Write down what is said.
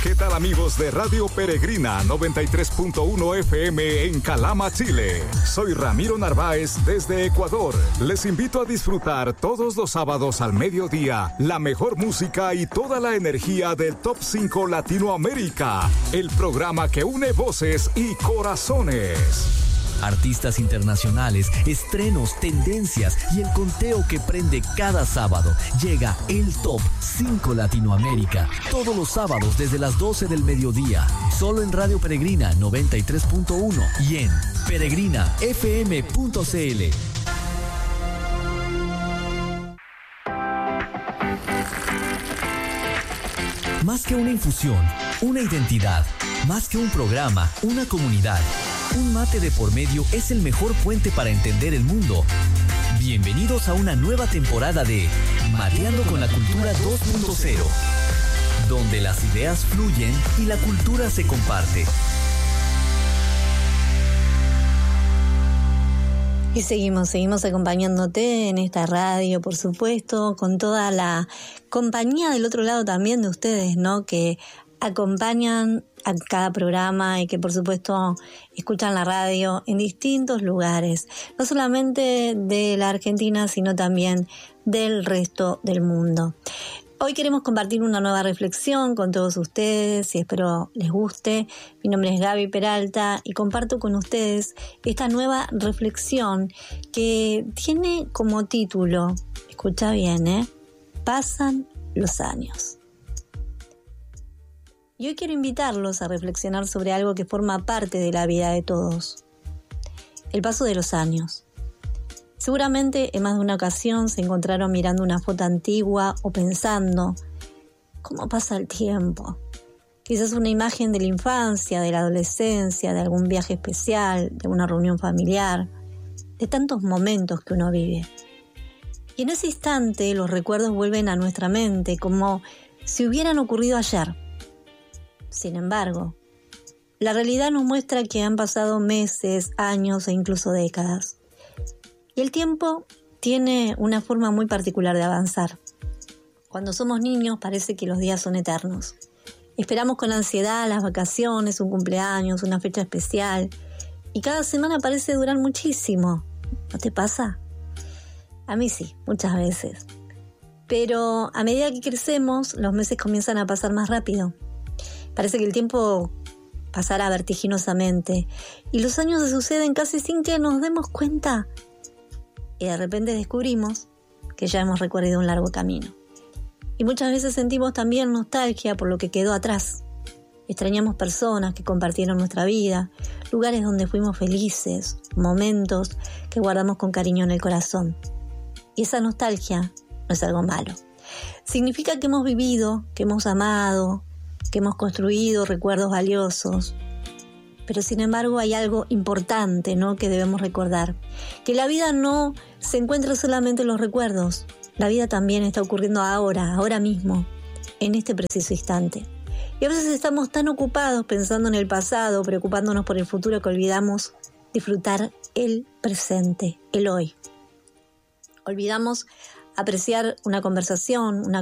¿Qué tal, amigos de Radio Peregrina 93.1 FM en Calama, Chile? Soy Ramiro Narváez desde Ecuador. Les invito a disfrutar todos los sábados al mediodía la mejor música y toda la energía del Top 5 Latinoamérica, el programa que une voces y corazones. Artistas internacionales, estrenos, tendencias y el conteo que prende cada sábado. Llega el Top 5 Latinoamérica, todos los sábados desde las 12 del mediodía, solo en Radio Peregrina 93.1 y en peregrinafm.cl. Más que una infusión, una identidad. Más que un programa, una comunidad. Un mate de por medio es el mejor puente para entender el mundo. Bienvenidos a una nueva temporada de Mateando con la Cultura 2.0, donde las ideas fluyen y la cultura se comparte. Y seguimos acompañándote en esta radio, por supuesto, con toda la compañía del otro lado también de ustedes, ¿no? Que acompañan a cada programa y que, por supuesto, escuchan la radio en distintos lugares, no solamente de la Argentina, sino también del resto del mundo. Hoy queremos compartir una nueva reflexión con todos ustedes y espero les guste. Mi nombre es Gaby Peralta y comparto con ustedes esta nueva reflexión que tiene como título, escucha bien, pasan los años. Y hoy quiero invitarlos a reflexionar sobre algo que forma parte de la vida de todos: el paso de los años. Seguramente en más de una ocasión se encontraron mirando una foto antigua o pensando cómo pasa el tiempo. Quizás una imagen de la infancia, de la adolescencia, de algún viaje especial, de una reunión familiar, de tantos momentos que uno vive. Y en ese instante los recuerdos vuelven a nuestra mente como si hubieran ocurrido ayer. Sin embargo, la realidad nos muestra que han pasado meses, años e incluso décadas. Y el tiempo tiene una forma muy particular de avanzar. Cuando somos niños parece que los días son eternos. Esperamos con ansiedad las vacaciones, un cumpleaños, una fecha especial. Y cada semana parece durar muchísimo. ¿No te pasa? A mí sí, muchas veces. Pero a medida que crecemos, los meses comienzan a pasar más rápido. Parece que el tiempo pasará vertiginosamente y los años se suceden casi sin que nos demos cuenta. Y de repente descubrimos que ya hemos recorrido un largo camino. Y muchas veces sentimos también nostalgia por lo que quedó atrás. Extrañamos personas que compartieron nuestra vida, lugares donde fuimos felices, momentos que guardamos con cariño en el corazón. Y esa nostalgia no es algo malo. Significa que hemos vivido, que hemos amado, que hemos construido recuerdos valiosos. Pero sin embargo hay algo importante, ¿no?, que debemos recordar. Que la vida no se encuentra solamente en los recuerdos. La vida también está ocurriendo ahora mismo, en este preciso instante. Y a veces estamos tan ocupados pensando en el pasado, preocupándonos por el futuro, que olvidamos disfrutar el presente, el hoy. Olvidamos apreciar una conversación, una